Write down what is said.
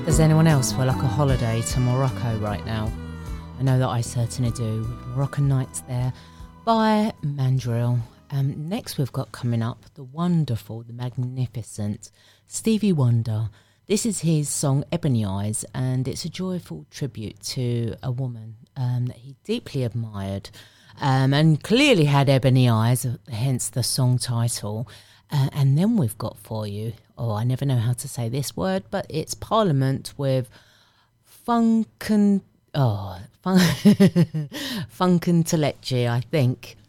Does anyone else feel like a holiday to Morocco right now? I know that I certainly do. Moroccan Nights there by Mandrill. Next we've got coming up the wonderful, the magnificent Stevie Wonder. This is his song Ebony Eyes, and it's a joyful tribute to a woman that he deeply admired and clearly had ebony eyes, hence the song title. And then we've got for you, I never know how to say this word, but it's Parliament with Funk'n'Telechi, I think.